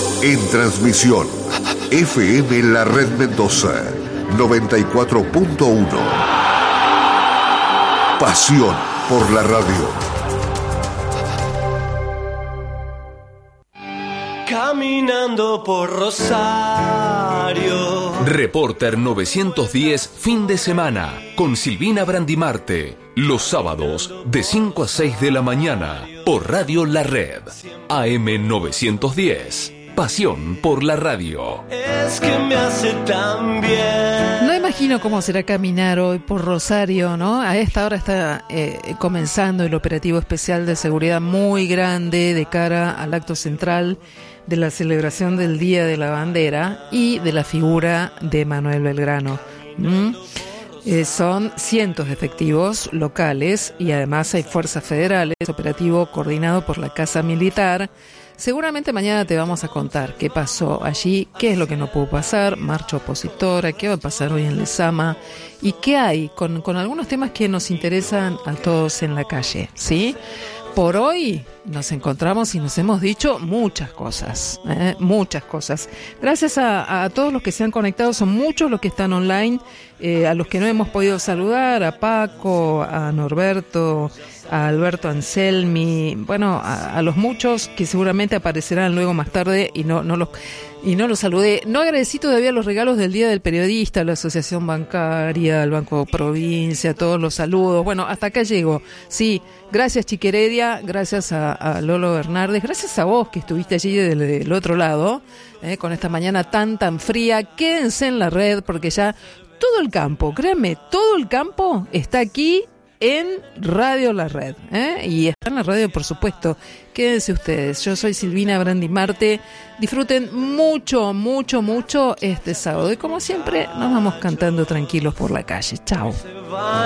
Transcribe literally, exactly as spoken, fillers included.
En transmisión, F M La Red Mendoza, noventa y cuatro punto uno. Pasión por la radio. Caminando por Rosario. Reporter novecientos diez, fin de semana, con Silvina Brandimarte. Los sábados, de cinco a seis de la mañana, por Radio La Red. A M novecientos diez. Pasión por la radio. Es que me hace tan bien. No imagino cómo será caminar hoy por Rosario, ¿no? A esta hora está eh, comenzando el operativo especial de seguridad muy grande de cara al acto central de la celebración del Día de la Bandera y de la figura de Manuel Belgrano. ¿Mm? Eh, son cientos de efectivos locales y además hay fuerzas federales, operativo coordinado por la Casa Militar. Seguramente mañana te vamos a contar qué pasó allí, qué es lo que no pudo pasar, marcha opositora, qué va a pasar hoy en Lezama y qué hay con, con algunos temas que nos interesan a todos en la calle, ¿sí? Por hoy nos encontramos y nos hemos dicho muchas cosas, ¿eh? muchas cosas. Gracias a, a todos los que se han conectado, son muchos los que están online, eh, a los que no hemos podido saludar, a Paco, a Norberto, a Alberto Anselmi, bueno, a, a los muchos que seguramente aparecerán luego más tarde y no, no los... Y no los saludé. No agradecí todavía los regalos del Día del Periodista, la Asociación Bancaria, el Banco Provincia, todos los saludos. Bueno, hasta acá llego. Sí, gracias Chiqueredia, gracias a, a Lolo Bernardes, gracias a vos que estuviste allí del, del otro lado, eh, con esta mañana tan, tan fría. Quédense en la red porque ya todo el campo, créanme, todo el campo está aquí en Radio La Red, ¿eh? Y está en la radio, por supuesto. Quédense ustedes. Yo soy Silvina Brandimarte. Disfruten mucho, mucho, mucho este sábado. Y como siempre, nos vamos cantando tranquilos por la calle. Chao.